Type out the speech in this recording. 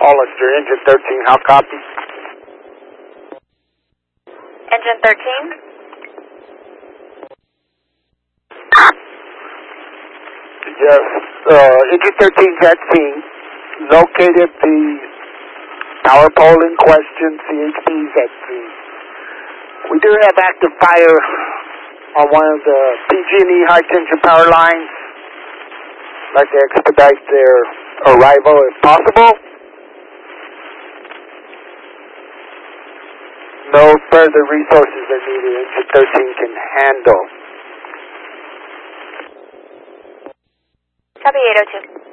Hollister, engine 13, how copy? Engine 13? Yes, engine 13's at scene, located the power pole in question, CHP's at scene. We do have active fire on one of the PG&E high tension power lines. I'd like to expedite their arrival if possible. No further resources are needed. Engine 13 can handle. Copy 802.